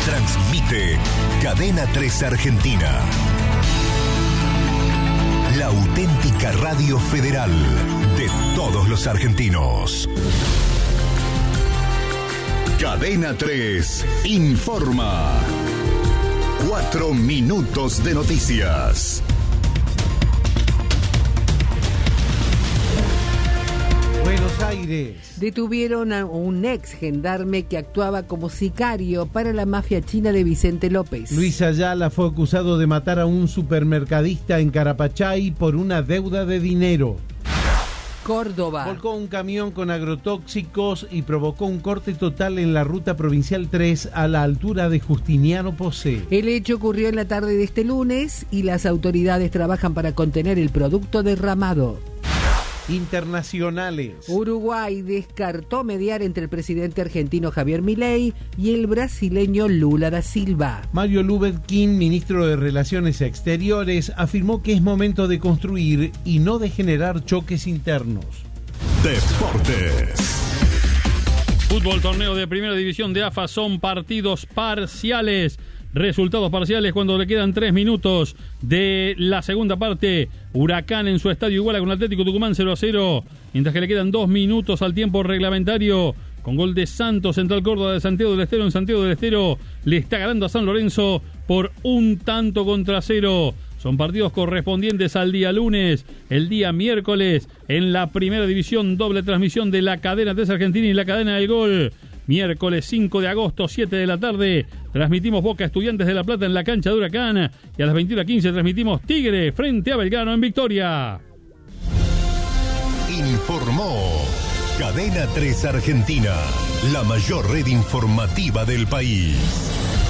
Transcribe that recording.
Transmite Cadena 3 Argentina. La auténtica radio federal de todos los argentinos. Cadena 3 informa. 4 minutos de noticias. Buenos Aires. Detuvieron a un ex gendarme que actuaba como sicario para la mafia china de Vicente López. Luis Ayala fue acusado de matar a un supermercadista en Carapachay por una deuda de dinero. Córdoba. Volcó un camión con agrotóxicos y provocó un corte total en la ruta provincial 3 a la altura de Justiniano Posé. El hecho ocurrió en la tarde de este lunes y las autoridades trabajan para contener el producto derramado. Internacionales. Uruguay descartó mediar entre el presidente argentino Javier Milei y el brasileño Lula da Silva. Mario Lubetkin, ministro de Relaciones Exteriores, afirmó que es momento de construir y no de generar choques internos. Deportes. Fútbol, torneo de primera división de AFA, son partidos parciales. Resultados parciales cuando le quedan 3 minutos de la segunda parte. Huracán en su estadio iguala con Atlético Tucumán 0-0, mientras que le quedan 2 minutos al tiempo reglamentario. Con gol de Santos, Central Córdoba de Santiago del Estero. En Santiago del Estero le está ganando a San Lorenzo por 1-0. Son partidos correspondientes al día lunes. El día miércoles en la primera división, doble transmisión de la Cadena 3 Argentina y la Cadena del Gol. Miércoles 5 de agosto, 7 de la tarde, transmitimos Boca Estudiantes de La Plata en la cancha de Huracán. Y a las 21:15 transmitimos Tigre frente a Belgrano en Victoria. Informó Cadena 3 Argentina, la mayor red informativa del país.